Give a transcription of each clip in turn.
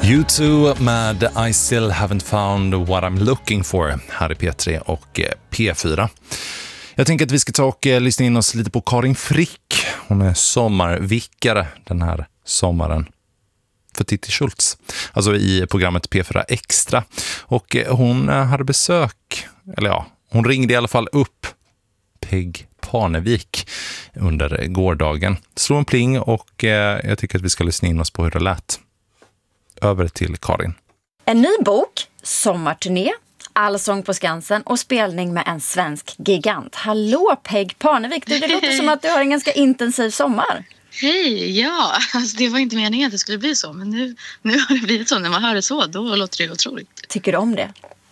U2 med I still haven't found what I'm looking for här i P3 och P4. Jag tänker att vi ska ta och lyssna in oss lite på Karin Frick. Hon är sommarvickare den här sommaren för Titti Schultz, alltså i programmet P4 Extra. Och hon hade besök, eller ja, hon ringde i alla fall upp Peg Parnevik under gårdagen. Slå en pling och jag tycker att vi ska lyssna in oss på hur det lät. Över till Karin. En ny bok, sommarturné, allsång på Skansen och spelning med en svensk gigant. Hallå Peg Parnevik, det låter som att du har en ganska intensiv sommar. Hej, ja, alltså det var inte meningen att det skulle bli så, men nu har det blivit så. När man hör det så, då låter det otroligt. Tycker du om det?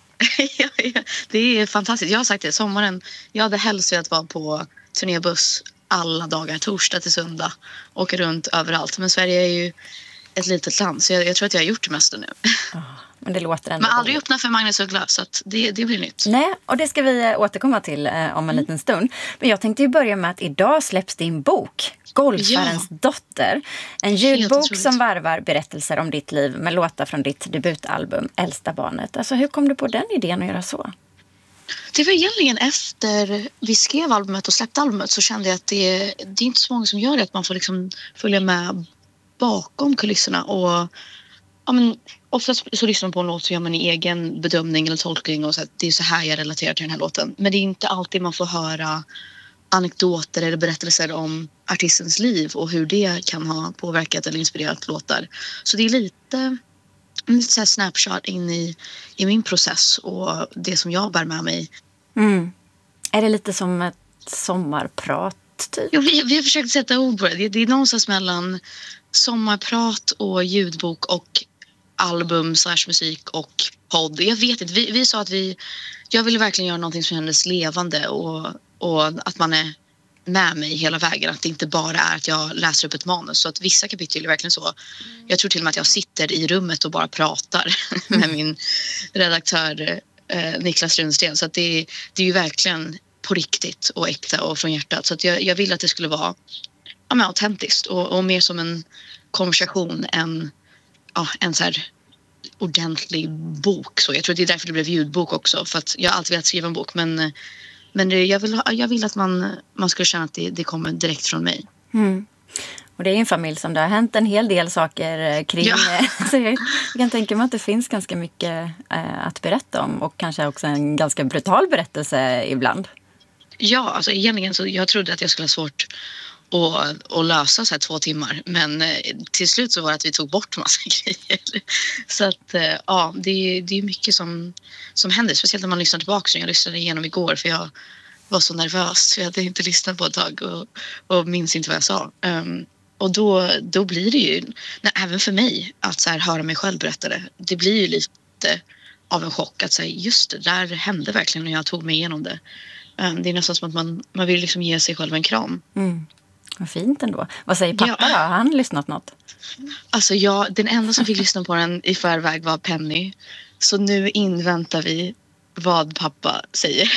Ja, det är fantastiskt. Jag har sagt det, sommaren, jag hade helst velat vara på turnébuss alla dagar, torsdag till söndag, åka runt överallt. Men Sverige är ju ett litet land, så jag tror att jag har gjort det mesta nu. Men det låter ändå. Men aldrig öppna för Magnus Uggla, så att det blir nytt. Nej, och det ska vi återkomma till om en liten stund. Men jag tänkte ju börja med att idag släpps din bok, Golfarens dotter. En ljudbok som varvar berättelser om ditt liv med låtar från ditt debutalbum Äldsta barnet. Alltså hur kom du på den idén att göra så? Det var egentligen efter vi skrev albumet och släppte albumet, så kände jag att det är inte så många som gör det, att man får liksom följa med bakom kulisserna. Och ja, men oftast så lyssnar man på en låt så gör man en egen bedömning eller tolkning och så att det är så här jag relaterar till den här låten. Men det är inte alltid man får höra anekdoter eller berättelser om artistens liv och hur det kan ha påverkat eller inspirerat låtar. Så det är lite så här snapshot in i min process och det som jag bär med mig. Mm. Är det lite som ett sommarprat typ? Jo, vi har försökt sätta ord på det. Det är någonstans mellan sommarprat och ljudbok och album / musik och podd. Jag vet inte, vi sa att jag ville verkligen göra någonting som kändes levande och att man är med mig hela vägen. Att det inte bara är att jag läser upp ett manus. Så att vissa kapitel är verkligen så. Jag tror till och med att jag sitter i rummet och bara pratar med min redaktör Niklas Runsten. Så att det är ju verkligen på riktigt och äkta och från hjärtat. Så att jag ville att det skulle vara autentiskt och mer som en konversation än en så här ordentlig bok. Så jag tror att det är därför det blev ljudbok också. För att jag har alltid velat skriva en bok. Men jag vill att man ska känna att det kommer direkt från mig. Mm. Och det är en familj som det har hänt en hel del saker kring. Ja. Så jag kan tänka mig att det finns ganska mycket att berätta om. Och kanske också en ganska brutal berättelse ibland. Ja, alltså egentligen så jag trodde att jag skulle ha svårt och lösa så här 2 timmar. Men till slut så var det att vi tog bort massa grejer. Så att det är mycket som händer. Speciellt när man lyssnar tillbaka. Så jag lyssnade igenom igår för jag var så nervös. För jag hade inte lyssnat på ett tag och minns inte vad jag sa. Och då blir det ju, även för mig, att så här, höra mig själv berätta det. Det blir ju lite av en chock att säga just det där hände verkligen när jag tog mig igenom det. Det är nästan som att man vill liksom ge sig själv en kram. Mm. Vad fint ändå. Vad säger pappa då? Har han lyssnat något? Alltså den enda som fick lyssna på den i förväg var Penny. Så nu inväntar vi vad pappa säger.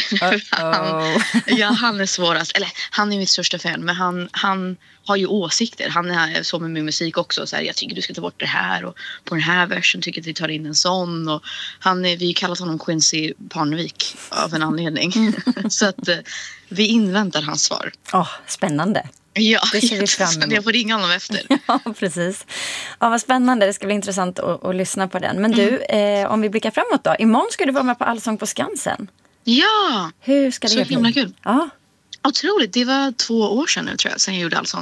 Han är svårast. Eller han är mitt största fan. Men han har ju åsikter. Han är så med min musik också. Så här, jag tycker du ska ta bort det här. Och på den här versen tycker jag att vi tar in en sån. Och vi kallar honom Quincy Parnevik av en anledning. Så att vi inväntar hans svar. Spännande. Ja, det ser vi fram emot. Jag får ringa honom efter. Ja, precis. Ja, vad spännande. Det ska bli intressant att lyssna på den. Men du, om vi blickar framåt då. Imorgon ska du vara med på Allsång på Skansen. Ja! Hur ska det bli? Så himla kul. Ja. Otroligt. Det var 2 år sedan nu tror jag, sen jag gjorde Allsång.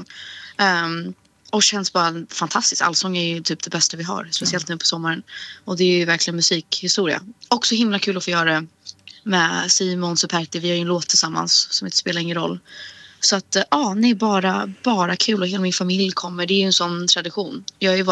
Och känns bara fantastiskt. Allsång är ju typ det bästa vi har. Speciellt nu på sommaren. Och det är ju verkligen musikhistoria. Också himla kul att få göra det med Simon Superti. Vi har ju en låt tillsammans som inte spelar ingen roll. Så att nej, bara kul och hela min familj kommer. Det är ju en sån tradition. Jag har ju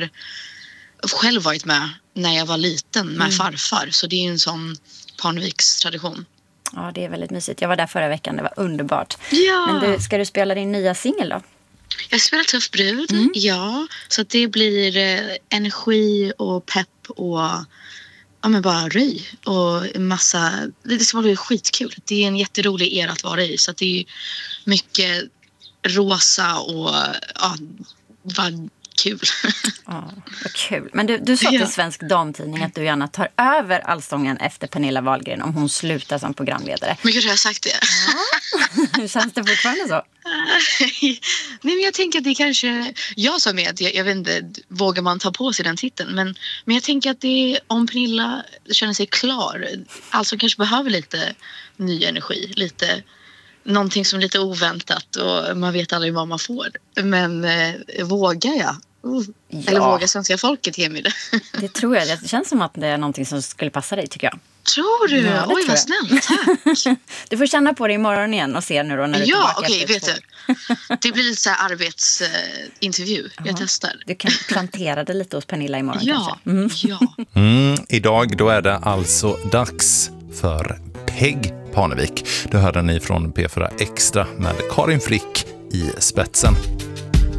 själv varit med när jag var liten med farfar. Så det är ju en sån Parneviks tradition. Ja, det är väldigt mysigt. Jag var där förra veckan, det var underbart. Ja. Men ska du spela din nya singel då? Jag spelar Tuff brud, ja. Så att det blir energi och pepp och men bara röj och massa. Det ska bli skitkul. Det är en jätterolig era att vara i. Så att det är mycket rosa och kul. Ja, vad kul. Men du sa till Svensk Damtidning att du gärna tar över Allsången efter Pernilla Wahlgren om hon slutar som programledare. Men kanske jag har sagt det. Ja. Hur känns det fortfarande så? Nej, men jag tänker att det kanske... Jag sa med att jag vet inte, vågar man ta på sig den titeln. Men jag tänker att det om Pernilla känner sig klar, alltså kanske behöver lite ny energi, lite... Någonting som är lite oväntat och man vet aldrig vad man får. Men vågar jag? Ja. Eller vågar svenska folket ge mig det? Det tror jag. Det känns som att det är någonting som skulle passa dig, tycker jag. Tror du? Ja, oj, vad snällt. Tack. Du får känna på det imorgon igen och se nu då när du är tillbaka. Ja, okej, vet du. Det blir lite så här arbetsintervju. Jag testar. Du kan plantera det lite hos Pernilla imorgon kanske. Ja. Idag då är det alltså dags för Peg Parnevik. Det hörde ni från P4 Extra med Karin Frick i spetsen.